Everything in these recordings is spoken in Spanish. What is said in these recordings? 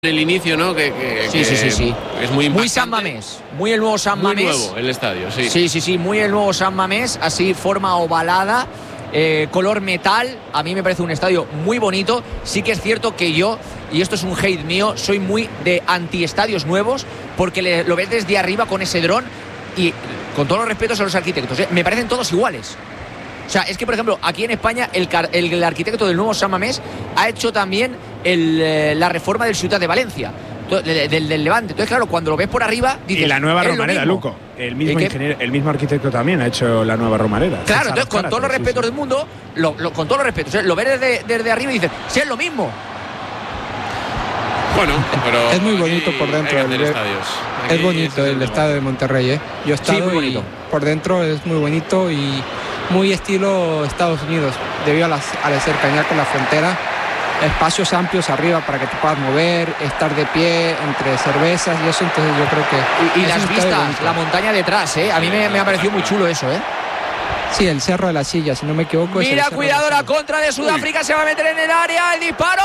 el inicio, ¿no? Sí. Es muy Muy San Mamés, muy el nuevo San Mamés. Muy nuevo el estadio, sí. Sí, muy el nuevo San Mamés, así forma ovalada, color metal. A mí me parece un estadio muy bonito. Sí que es cierto que yo, y esto es un hate mío, soy muy de anti-estadios nuevos, porque lo ves desde arriba con ese dron y con todos los respetos a los arquitectos, me parecen todos iguales. O sea, es que, por ejemplo, aquí en España el arquitecto del nuevo San Mamés ha hecho también la reforma del Ciutat de Valencia, del Levante. Entonces, claro, cuando lo ves por arriba, dices, y la nueva Romareda, Luco. El mismo ingeniero, el mismo arquitecto también ha hecho la nueva Romareda. Claro, entonces, con todos los respetos del mundo, con todos los respetos, lo ves desde arriba y dices, sí, es lo mismo. Bueno, pero es muy bonito por dentro. Es bonito el estadio de Monterrey, Yo he estado muy bonito. Por dentro es muy bonito y muy estilo Estados Unidos, debido a la cercanía con la frontera. Espacios amplios arriba para que te puedas mover, estar de pie entre cervezas y eso, entonces yo creo que... Y las vistas, la montaña detrás, A mí me ha parecido muy chulo eso, Sí, el Cerro de la Silla, si no me equivoco. Mira, cuidado, la contra de Sudáfrica. Se va a meter en el área. ¡El disparo!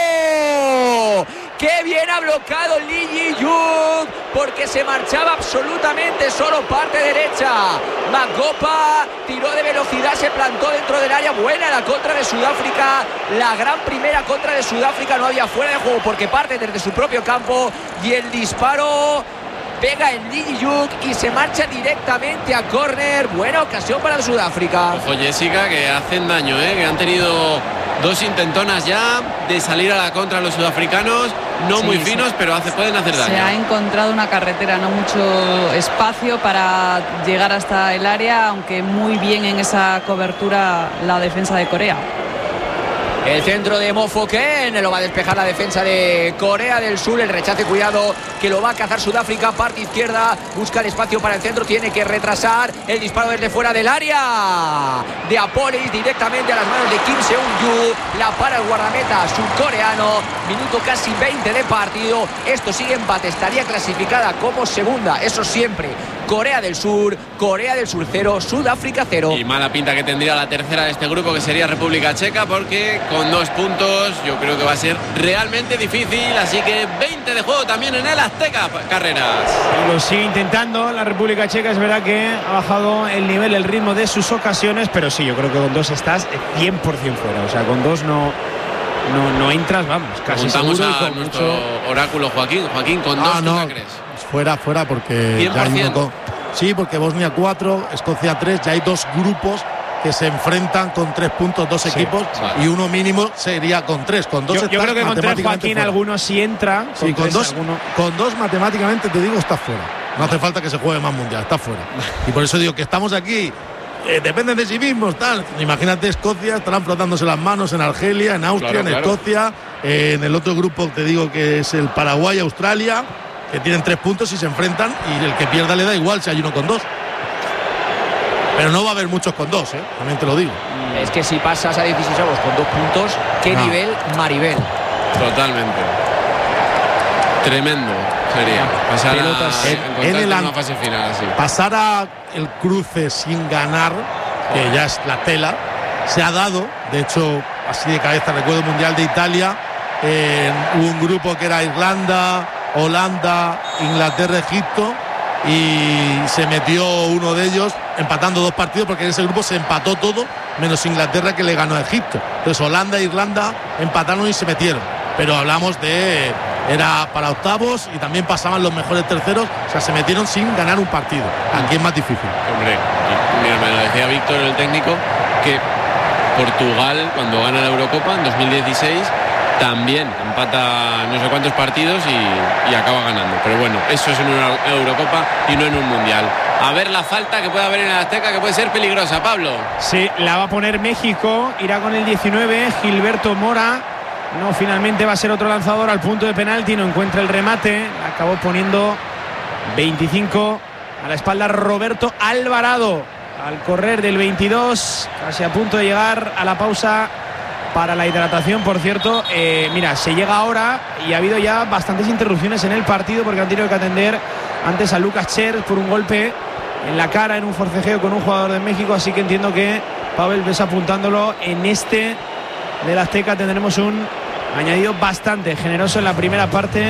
¡Qué bien ha bloqueado Lee Ji-young! Porque se marchaba absolutamente solo parte derecha. Magopa tiró de velocidad, se plantó dentro del área. Buena la contra de Sudáfrica. La gran primera contra de Sudáfrica. No había fuera de juego porque parte desde su propio campo. Y el disparo... pega en Lee Ji-young y se marcha directamente a córner. Buena ocasión para Sudáfrica. Ojo, Jessica, que hacen daño, que han tenido dos intentonas ya de salir a la contra los sudafricanos, no muy finos, pero pueden hacer daño. Se ha encontrado una carretera, no mucho espacio para llegar hasta el área, aunque muy bien en esa cobertura la defensa de Corea. El centro de Mo Foken lo va a despejar la defensa de Corea del Sur. El rechace, cuidado, que lo va a cazar Sudáfrica. Parte izquierda, busca el espacio para el centro. Tiene que retrasar el disparo desde fuera del área de Apolis directamente a las manos de Kim Seung-yu. La para el guardameta surcoreano. Minuto casi 20 de partido. Esto sigue empate. Estaría clasificada como segunda. Eso siempre. Corea del Sur 0, Sudáfrica 0. Y mala pinta que tendría la tercera de este grupo, que sería República Checa, porque con 2 puntos yo creo que va a ser realmente difícil. Así que 20 de juego también en el Azteca, Carreras. Lo sigue intentando la República Checa. Es verdad que ha bajado el nivel, el ritmo de sus ocasiones, pero sí, yo creo que con 2 estás 100% fuera. O sea, con 2 no entras, vamos, casi seguro. Preguntamos a nuestro oráculo Joaquín, con 2, ¿tú qué crees? Fuera, porque 100%. ya hay sí, porque Bosnia 4, Escocia 3, ya hay 2 grupos que se enfrentan con 3 puntos, 2 equipos, vale. Y uno mínimo sería con 3, con 2 yo creo que con 3, Joaquín, fuera. Algunos sí entra. Sí, con 2 matemáticamente te digo está fuera. No hace falta que se juegue más mundial, está fuera. Y por eso digo que estamos aquí, dependen de sí mismos, tal. Imagínate Escocia, estarán frotándose las manos en Argelia, en Austria, claro. Escocia, en el otro grupo te digo que es el Paraguay, Australia, que tienen 3 puntos y se enfrentan, y el que pierda le da igual si hay uno con 2. Pero no va a haber muchos con 2, también te lo digo. Es que si pasas a 16avos con 2 puntos, ¿qué nivel, Maribel? Totalmente. Tremendo sería pasar en una fase final así. Pasar a el cruce sin ganar, que ya es la tela, se ha dado. De hecho, así de cabeza recuerdo el Mundial de Italia, hubo un grupo que era Irlanda, Holanda, Inglaterra, Egipto, y se metió uno de ellos empatando 2 partidos, porque en ese grupo se empató todo menos Inglaterra, que le ganó a Egipto. Entonces Holanda e Irlanda empataron y se metieron, pero hablamos era para octavos y también pasaban los mejores terceros. O sea, se metieron sin ganar un partido. Aquí es más difícil. Hombre, mira, me lo decía Víctor, el técnico, que Portugal, cuando gana la Eurocopa en 2016, también empata no sé cuántos partidos y acaba ganando. Pero bueno, eso es en una Eurocopa y no en un Mundial. A ver la falta que puede haber en el Azteca, que puede ser peligrosa, Pablo. Sí, la va a poner México, irá con el 19, Gilberto Mora. No, finalmente va a ser otro lanzador al punto de penalti, no encuentra el remate, acabó poniendo 25 a la espalda Roberto Alvarado al correr del 22, casi a punto de llegar a la pausa para la hidratación. Por cierto, mira, se llega ahora y ha habido ya bastantes interrupciones en el partido, porque han tenido que atender antes a Lucas Cher por un golpe en la cara en un forcejeo con un jugador de México, así que entiendo que Pavel ves apuntándolo en este del Azteca tendremos un añadido bastante generoso en la primera parte.